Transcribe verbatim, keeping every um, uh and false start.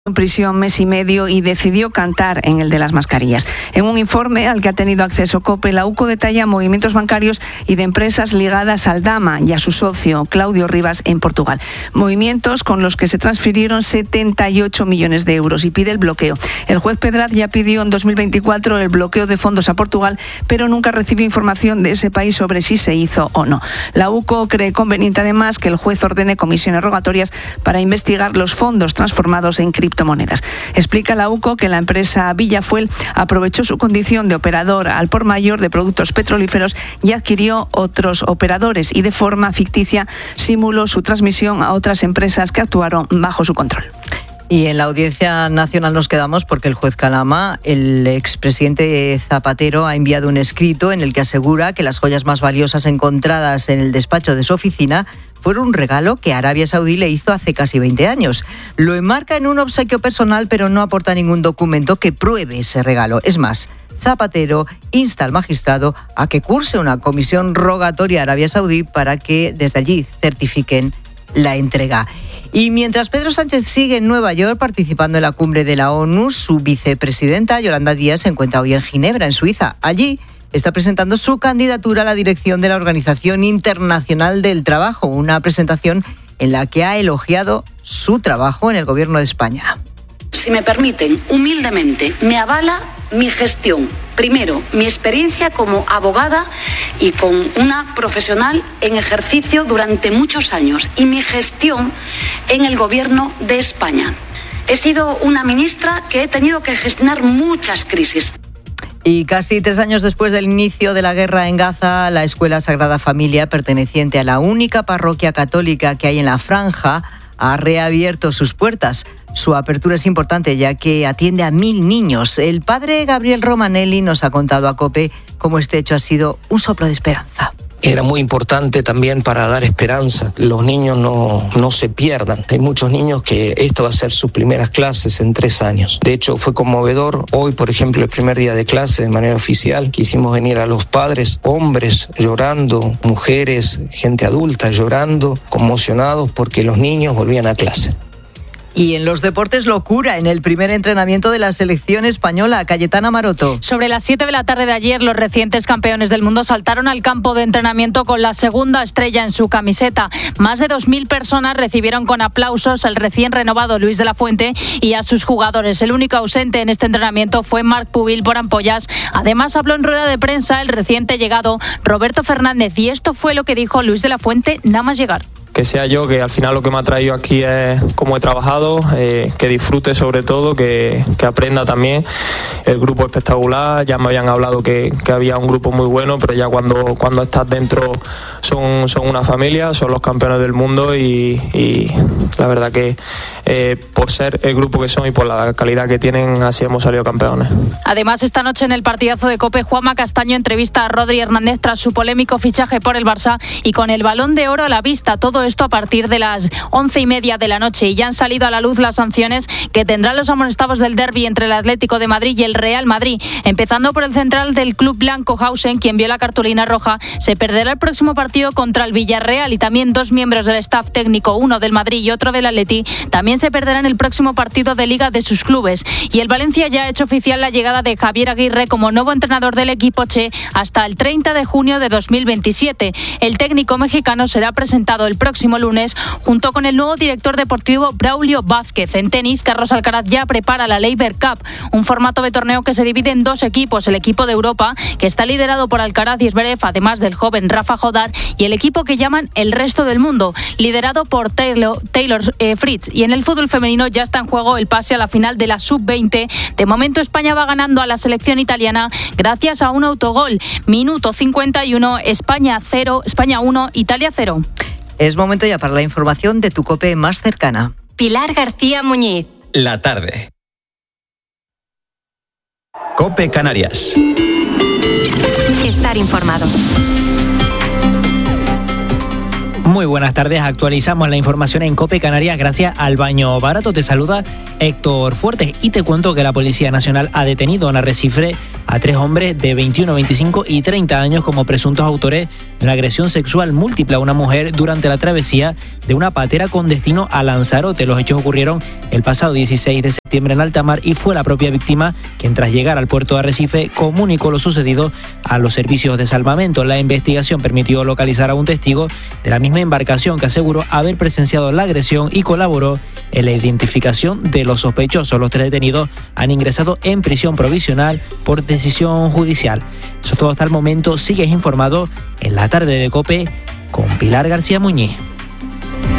En prisión mes y medio y decidió cantar en el de las mascarillas. En un informe al que ha tenido acceso COPE, la UCO detalla movimientos bancarios y de empresas ligadas al Dama y a su socio Claudio Rivas en Portugal. Movimientos con los que se transfirieron setenta y ocho millones de euros y pide el bloqueo. El juez Pedraz ya pidió en dos mil veinticuatro el bloqueo de fondos a Portugal, pero nunca recibió información de ese país sobre si se hizo o no. La UCO cree conveniente además que el juez ordene comisiones rogatorias para investigar los fondos transformados en criptomonedas. criptomonedas. Explica la UCO que la empresa Villafuel aprovechó su condición de operador al por mayor de productos petrolíferos y adquirió otros operadores y de forma ficticia simuló su transmisión a otras empresas que actuaron bajo su control. Y en la Audiencia Nacional nos quedamos porque el juez Calama, el expresidente Zapatero, ha enviado un escrito en el que asegura que las joyas más valiosas encontradas en el despacho de su oficina fueron un regalo que Arabia Saudí le hizo hace casi veinte años. Lo enmarca en un obsequio personal, pero no aporta ningún documento que pruebe ese regalo. Es más, Zapatero insta al magistrado a que curse una comisión rogatoria a Arabia Saudí para que desde allí certifiquen la entrega. Y mientras Pedro Sánchez sigue en Nueva York participando en la cumbre de la ONU, su vicepresidenta Yolanda Díaz se encuentra hoy en Ginebra, en Suiza. Allí está presentando su candidatura a la dirección de la Organización Internacional del Trabajo, una presentación en la que ha elogiado su trabajo en el Gobierno de España. Si me permiten, humildemente, me avala mi gestión. Primero, mi experiencia como abogada y con una profesional en ejercicio durante muchos años y mi gestión en el Gobierno de España. He sido una ministra que he tenido que gestionar muchas crisis. Y casi tres años después del inicio de la guerra en Gaza, la Escuela Sagrada Familia, perteneciente a la única parroquia católica que hay en la franja, ha reabierto sus puertas. Su apertura es importante ya que atiende a mil niños. El padre Gabriel Romanelli nos ha contado a COPE cómo este hecho ha sido un soplo de esperanza. Era muy importante también para dar esperanza. Los niños no, no se pierdan. Hay muchos niños que esto va a ser sus primeras clases en tres años. De hecho, fue conmovedor. Hoy, por ejemplo, el primer día de clase de manera oficial, quisimos venir a los padres, hombres llorando, mujeres, gente adulta llorando, conmocionados porque los niños volvían a clase. Y en los deportes, locura en el primer entrenamiento de la selección española. Cayetana Maroto. Sobre las siete de la tarde de ayer, los recientes campeones del mundo saltaron al campo de entrenamiento con la segunda estrella en su camiseta. Más de dos mil personas recibieron con aplausos al recién renovado Luis de la Fuente y a sus jugadores. El único ausente en este entrenamiento fue Marc Pubil por ampollas. Además, habló en rueda de prensa el reciente llegado Roberto Fernández y esto fue lo que dijo Luis de la Fuente nada más llegar. Que sea yo, que al final lo que me ha traído aquí es cómo he trabajado, eh, que disfrute sobre todo, que, que aprenda también. El grupo espectacular, ya me habían hablado que, que había un grupo muy bueno, pero ya cuando, cuando estás dentro son, son una familia, son los campeones del mundo y, y la verdad que eh, por ser el grupo que son y por la calidad que tienen, así hemos salido campeones. Además, esta noche en el partidazo de COPE, Juanma Castaño entrevista a Rodri Hernández tras su polémico fichaje por el Barça y con el Balón de Oro a la vista. Todo esto a partir de las once y media de la noche y ya han salido a la luz las sanciones que tendrán los amonestados del derbi entre el Atlético de Madrid y el Real Madrid, empezando por el central del club blanco Hausen, quien vio la cartulina roja, se perderá el próximo partido contra el Villarreal y también dos miembros del staff técnico, uno del Madrid y otro del Atleti, también se perderán el próximo partido de Liga de sus clubes. Y el Valencia ya ha hecho oficial la llegada de Javier Aguirre como nuevo entrenador del equipo che hasta el treinta de junio de dos mil veintisiete. El técnico mexicano será presentado el próximo lunes junto con el nuevo director deportivo Braulio Vázquez. En tenis, Carlos Alcaraz ya prepara la Laver Cup, un formato de torneo que se divide en dos equipos, el equipo de Europa, que está liderado por Alcaraz y Zverev, además del joven Rafa Jodar, y el equipo que llaman el resto del mundo, liderado por Taylor, Taylor eh, Fritz. Y en el fútbol femenino ya está en juego el pase a la final de la sub veinte. De momento España va ganando a la selección italiana gracias a un autogol. Minuto cincuenta y uno, España cero, España uno, Italia cero. Es momento ya para la información de tu COPE más cercana. Pilar García Muñiz. La tarde. COPE Canarias. Estar informado. Muy buenas tardes, actualizamos la información en COPE Canarias gracias al Baño Barato. Te saluda Héctor Fuertes y te cuento que la Policía Nacional ha detenido en Arrecife a tres hombres de veintiuno, veinticinco y treinta años como presuntos autores de una agresión sexual múltiple a una mujer durante la travesía de una patera con destino a Lanzarote. Los hechos ocurrieron el pasado dieciséis de septiembre en alta mar y fue la propia víctima quien, tras llegar al puerto de Arrecife, comunicó lo sucedido a los servicios de salvamento. La investigación permitió localizar a un testigo de la misma embarcación que aseguró haber presenciado la agresión y colaboró en la identificación de los sospechosos. Los tres detenidos han ingresado en prisión provisional por decisión judicial. Eso es todo hasta el momento. Sigues informado en la tarde de COPE con Pilar García Muñiz.